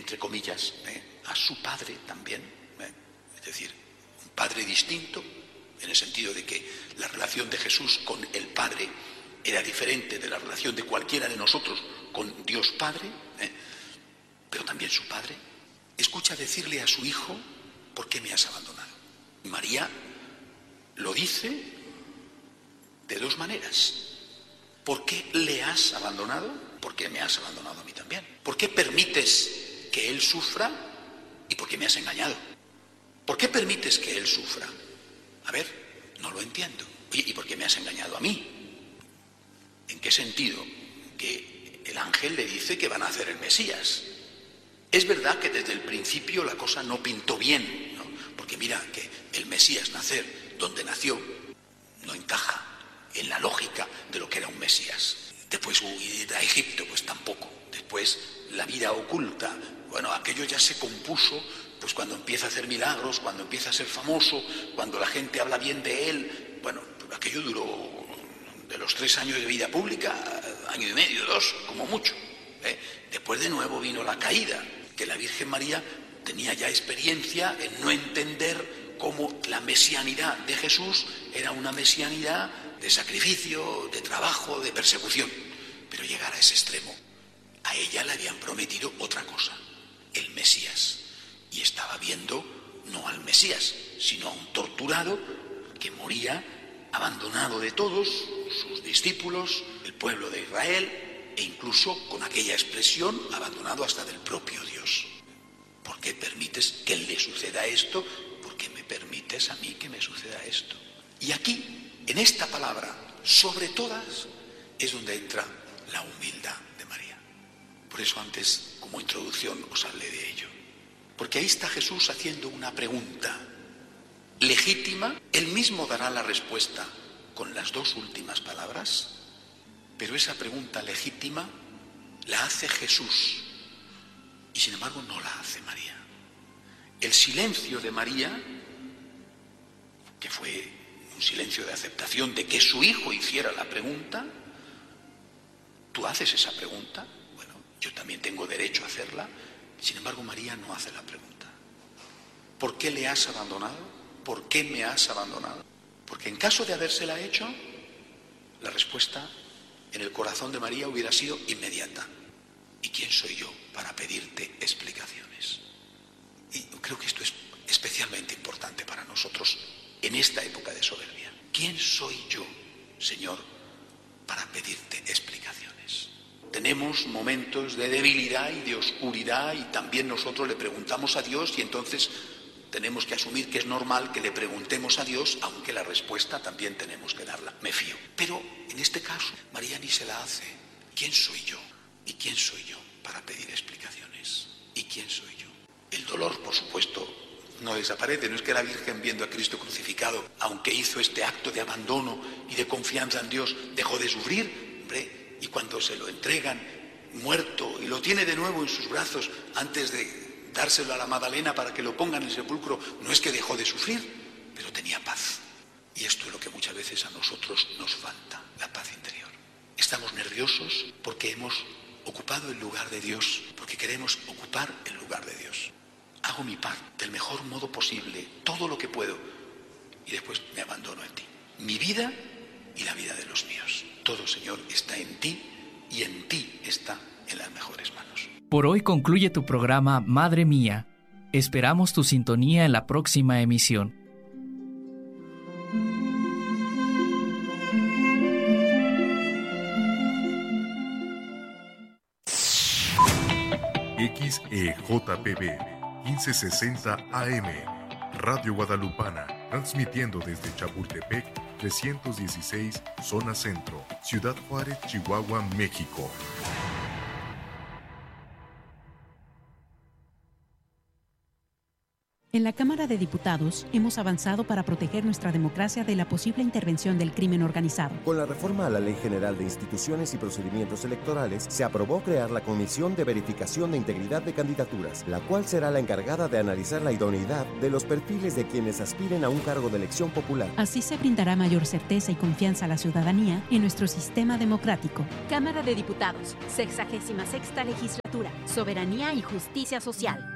entre comillas, a su padre también, es decir, un padre distinto, en el sentido de que la relación de Jesús con el Padre era diferente de la relación de cualquiera de nosotros con Dios Padre, pero también su Padre. Escucha decirle a su hijo: ¿por qué me has abandonado? María lo dice de dos maneras. ¿Por qué le has abandonado? ¿Por qué me has abandonado a mí también? ¿Por qué permites que él sufra? ¿Y por qué me has engañado? ¿Por qué permites que él sufra? A ver, no lo entiendo. Oye, ¿y por qué me has engañado a mí? ¿En qué sentido? Que el ángel le dice que van a hacer el Mesías. Es verdad que desde el principio la cosa no pintó bien, ¿no? Porque mira que el Mesías nacer donde nació no encaja en la lógica de lo que era un Mesías. Después huir a Egipto, pues tampoco. Después la vida oculta, bueno, aquello ya se compuso pues cuando empieza a hacer milagros, cuando empieza a ser famoso, cuando la gente habla bien de él. Bueno, aquello duró de los 3 años de vida pública, 1 año y medio, 2, como mucho. Después de nuevo vino la caída, que la Virgen María tenía ya experiencia en no entender cómo la mesianidad de Jesús era una mesianidad de sacrificio, de trabajo, de persecución. Pero llegar a ese extremo, a ella le habían prometido otra cosa, el Mesías. Y estaba viendo no al Mesías, sino a un torturado que moría abandonado de todos, sus discípulos, el pueblo de Israel, e incluso con aquella expresión, abandonado hasta del propio Dios. ¿Por qué permites que le suceda esto? ¿Por qué me permites a mí que me suceda esto? Y aquí, en esta palabra, sobre todas, es donde entra la humildad de María. Por eso antes, como introducción, os hablé de ello. Porque ahí está Jesús haciendo una pregunta legítima. Él mismo dará la respuesta con las 2 últimas palabras, pero esa pregunta legítima la hace Jesús y sin embargo no la hace María. El silencio de María, que fue un silencio de aceptación de que su hijo hiciera la pregunta, tú haces esa pregunta, bueno, yo también tengo derecho a hacerla. Sin embargo, María no hace la pregunta. ¿Por qué le has abandonado? ¿Por qué me has abandonado? Porque en caso de habérsela hecho, la respuesta en el corazón de María hubiera sido inmediata. ¿Y quién soy yo para pedirte explicaciones? Y creo que esto es especialmente importante para nosotros en esta época de soberbia. ¿Quién soy yo, Señor, para pedirte explicaciones? Tenemos momentos de debilidad y de oscuridad y también nosotros le preguntamos a Dios y entonces tenemos que asumir que es normal que le preguntemos a Dios, aunque la respuesta también tenemos que darla. Me fío. Pero en este caso, María ni se la hace. ¿Quién soy yo? ¿Y quién soy yo para pedir explicaciones? ¿Y quién soy yo? El dolor, por supuesto, no desaparece. No es que la Virgen, viendo a Cristo crucificado, aunque hizo este acto de abandono y de confianza en Dios, dejó de sufrir. Hombre, y cuando se lo entregan muerto y lo tiene de nuevo en sus brazos antes de dárselo a la Magdalena para que lo ponga en el sepulcro, no es que dejó de sufrir, pero tenía paz. Y esto es lo que muchas veces a nosotros nos falta, la paz interior. Estamos nerviosos porque hemos ocupado el lugar de Dios, porque queremos ocupar el lugar de Dios. Hago mi parte del mejor modo posible, todo lo que puedo, y después me abandono en ti. Mi vida y la vida de los míos. Todo, Señor, está en ti y en ti está en las mejores manos. Por hoy concluye tu programa Madre Mía. Esperamos tu sintonía en la próxima emisión. XEJPB 1560 AM, Radio Guadalupana, transmitiendo desde Chapultepec 316, Zona Centro, Ciudad Juárez, Chihuahua, México. En la Cámara de Diputados hemos avanzado para proteger nuestra democracia de la posible intervención del crimen organizado. Con la reforma a la Ley General de Instituciones y Procedimientos Electorales, se aprobó crear la Comisión de Verificación de Integridad de Candidaturas, la cual será la encargada de analizar la idoneidad de los perfiles de quienes aspiren a un cargo de elección popular. Así se brindará mayor certeza y confianza a la ciudadanía en nuestro sistema democrático. Cámara de Diputados, 66ª Legislatura, Soberanía y Justicia Social.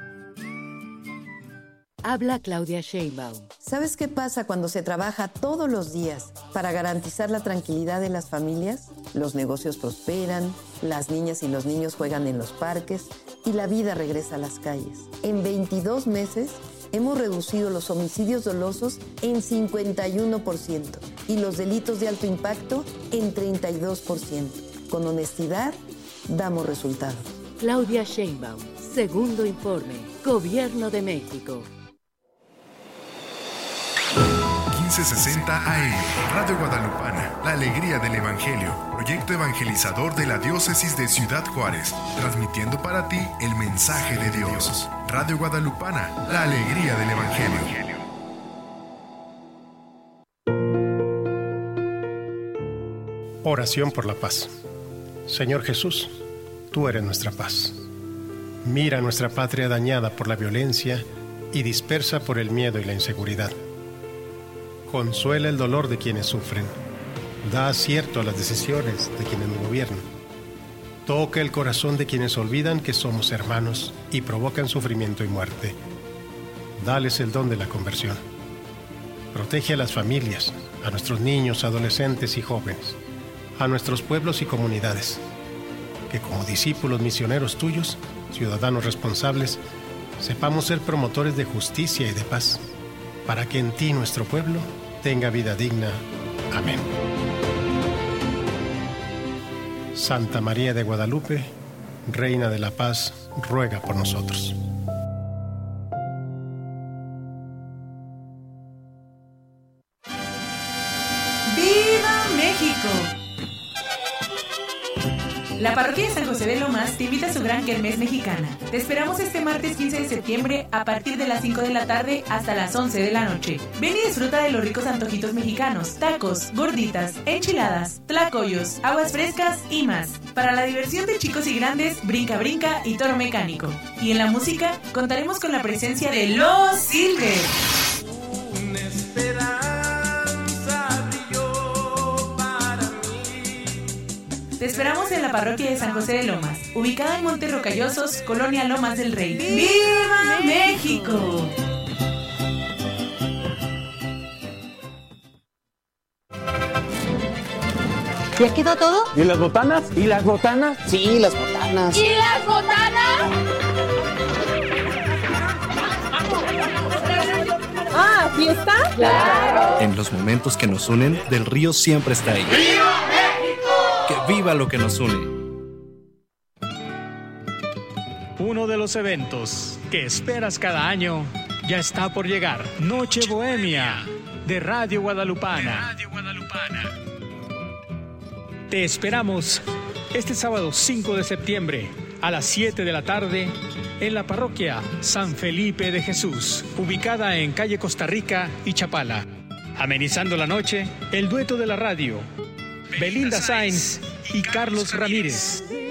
Habla Claudia Sheinbaum. ¿Sabes qué pasa cuando se trabaja todos los días para garantizar la tranquilidad de las familias? Los negocios prosperan, las niñas y los niños juegan en los parques y la vida regresa a las calles. En 22 meses hemos reducido los homicidios dolosos en 51% y los delitos de alto impacto en 32%. Con honestidad, damos resultados. Claudia Sheinbaum, segundo informe, Gobierno de México. 1560 AM, Radio Guadalupana, la alegría del Evangelio, proyecto evangelizador de la Diócesis de Ciudad Juárez, transmitiendo para ti el mensaje de Dios. Radio Guadalupana, la alegría del Evangelio. Oración por la paz. Señor Jesús, tú eres nuestra paz. Mira nuestra patria dañada por la violencia y dispersa por el miedo y la inseguridad. Consuela el dolor de quienes sufren. Da acierto a las decisiones de quienes nos gobiernan. Toca el corazón de quienes olvidan que somos hermanos y provocan sufrimiento y muerte. Dales el don de la conversión. Protege a las familias, a nuestros niños, adolescentes y jóvenes, a nuestros pueblos y comunidades. Que como discípulos misioneros tuyos, ciudadanos responsables, sepamos ser promotores de justicia y de paz, para que en ti nuestro pueblo tenga vida digna. Amén. Santa María de Guadalupe, Reina de la Paz, ruega por nosotros. ¡Viva México! La parroquia de San José de Lomas te invita a su gran kermés mexicana. Te esperamos este martes 15 de septiembre a partir de las 5 de la tarde hasta las 11 de la noche. Ven y disfruta de los ricos antojitos mexicanos, tacos, gorditas, enchiladas, tlacoyos, aguas frescas y más. Para la diversión de chicos y grandes, brinca brinca y toro mecánico. Y en la música contaremos con la presencia de Los Silver. Te esperamos en la parroquia de San José de Lomas, ubicada en Montes Rocallosos, Colonia Lomas del Rey. ¡Viva México! ¿Ya quedó todo? ¿Y las botanas? ¿Y las botanas? Sí, las botanas. ¿Y las botanas? Ah, ¿fiesta? ¡Claro! En los momentos que nos unen, Del Río siempre está ahí. ¡Viva México! ¡Que viva lo que nos une! Uno de los eventos que esperas cada año ya está por llegar. Noche Bohemia de Radio Guadalupana. Te esperamos este sábado 5 de septiembre a las 7 de la tarde en la parroquia San Felipe de Jesús, ubicada en calle Costa Rica y Chapala. Amenizando la noche, el dueto de la radio, Belinda Sainz y Carlos Ramírez.